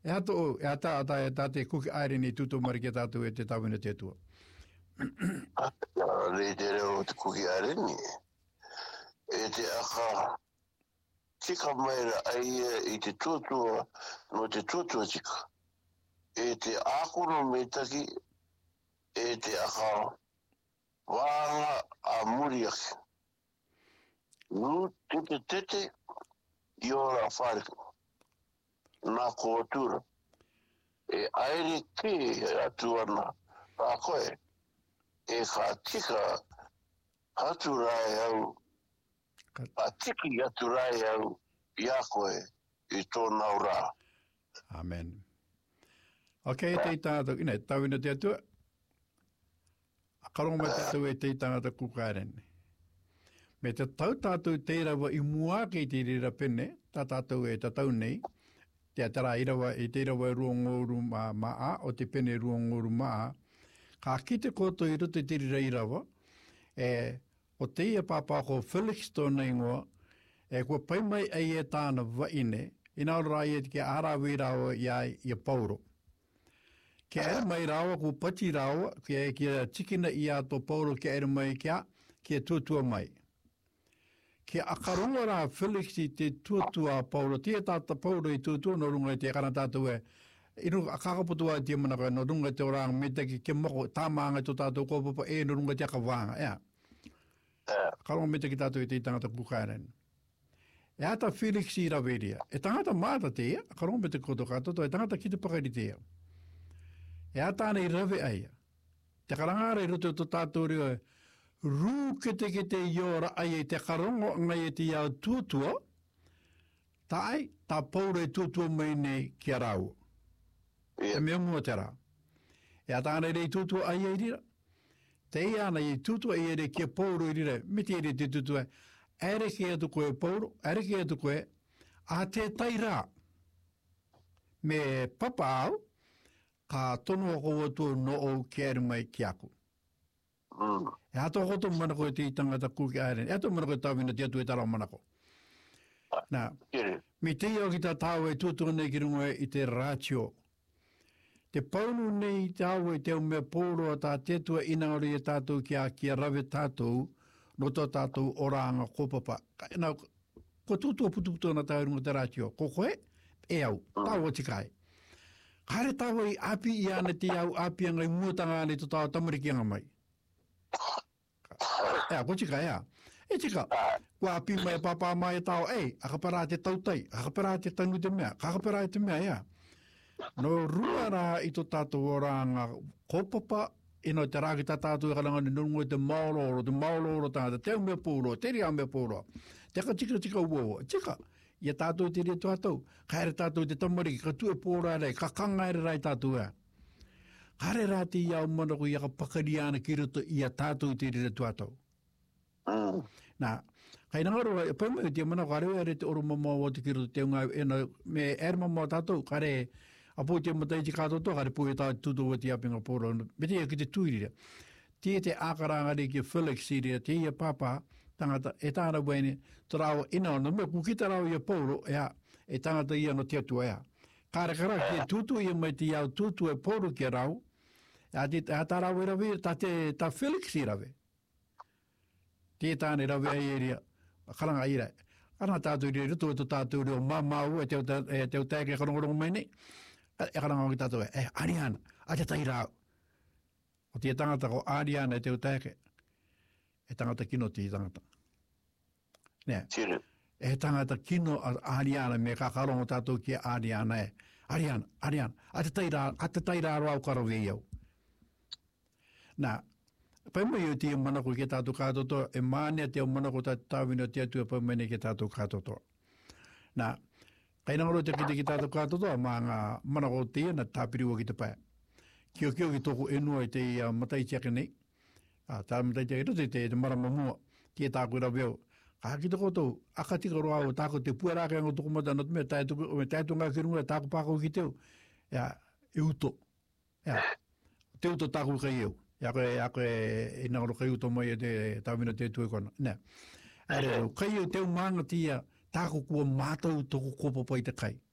E ato, e ata te kuki aere ni tuto marike tātou e te tawina te tua. Rei te reo te kuki aere ni. E te aka tika maira ai I te tuatua, no te tuatua tika. E te ākuro me taki, e te aka wāanga a muriaki. Nu tete, I ora whāreko. Nā kōtura. E aere ki atu ana a koe. E ka tika atu rai au, a tiki atu rai au I a koe I tōna ura. Amen. Ok, te tātou, ina, tawina te atua. Karongo mai tātou e te tangata kukārene. Me te tau tātou te rawa I mua ki te rira pene, tā tātou e tātou nei, te atara irawa e te rawa ruongoru maa, o te pene ruongoru maa, ka kite koto I roto te rira irawa, o te ia pāpā ko Felix tōna ingoa, kua pai mai ai e tāna waine, ina ora ai e te ke ārawi rawa I a Pauro. Ke ere mai rawa ko pati rawa, ke tikina I a tō Pauro ke ere mai ke tuatua mai. Ke akaronga rā Felix I te tuatua Pauro, tia tāta Pauro I tuatua no runga I te kana tātou inu kakaputua tia manaka no runga te oranga me te ke moko tāmaanga tō tātou kōpapa no runga te akawanga, Akaronga me te ki tātou I te tangata kukāren. E ata Felix I raweria. E tangata māta te akaronga me te koto katoto, e tangata ki te pakari te E ata nei rawe aia. Te karangara I roto tō tātou reo rū ke te iora ai te karongo ngai e te iau tuatua, tai tā paure tuatua mai nei ki a rau. E mea mua te rā. E ata nei rei tuatua ai e rira. Te ia nei tuatua ai e re ki a pauro I rira, me te ere te tuatua, ere ki atu koe pauro, ere ki atu koe, a te tai rā. Me papa au, ka tono ako watu no o ki ere mai ki aku. E ato hoto manako te tangata kuki aere. E ato manako tawina te atu e tarao manako. Nā, me te iau ki tā tāu e tuatua nei ki runga I te ratio. Te paunu nei tāu e te mea pōroa tā tetua inaori e tātou ki a rawe tātou, no tō tātou oranga kōpapa. Nā, ko tutua putuputua na tāu runga te ratio. Ko koe, e au, tāu o tikai. Kare tāu I api I ana te au api angai muatanga ane tō tāu tamariki anga mai. Ko tika E tika, kua api mai papa mai tau, akapara te tautai, akapara te tanu te mea, akapara te mea, No rua rā I tō tātou oranga kōpapa, ino te rāki tā tātou karanga ni nungo te maoloro tāta, te mea pūro, te rea mea pūro, te ka tika uo, tika, ia tātou te rea tātou, kaere tātou te tamariki, ka tue pōra rei, ka kangaere rai tātou ea. Kare rā te iau manako I aka pakari ana ki roto ia tātou te rea tātou. Nā, kai nangaro, e pēmai te manako, arewa ere te oro mamau o te ki roto te unga, me ere mamau tātou, kare apo te matai te kātoto, kare pōi tā tuto o te apinga pōra, me te ki te tuirira. Te ākaranga re ki Felix iria, te ia pāpā, tangata, e tāna wēne, tā rāua ina ona, me kukita rāu ia pōro, e tangata ia no te atua ea. Kāre kara, ki tutu ia mai te iau tutu e pōro ki rāu, tā rāu e rawe, tā Felix I rawe. Te tāne rawe ai iria, karanga ira. Karanga tātou iria, ruto e tō tātou reo mamau, e teo tēke karongorongo mai nei, e karanga o ki tātou Ariana, a te tai rāu. O te tangata ko Ariana e teo tēke, e tangata kino te tangata. Nea, e tangata kino a Ariana me kakarongo tātou ki Ariana e. Ariana, a te tai rāu au karawe iau. Nā, paimai o te manako ke tātou kātoto, e mānea te manako tāwina te atua paimai ke tātou kātoto. Nā, kainangaro te kite ki tātou kātoto, mā ngā manako te na tāpiriwa ki te pai. Kio ki tōku enua I te matai tiake nei, tā matai tiake rote te marama mua, te tāku raweo. Ka ki te koto, akatika roa o tāko te puarake ango toko mata not mea, tāitu ngā ki runga, tāku pāko ki teo, e uto. Te uto tāku kai eu. Ia koe e nangaro kai uto mai e te tāwina te tue kona. Nea, kai eu teo manga tia tāko kua mātau toko kōpapa I te kai.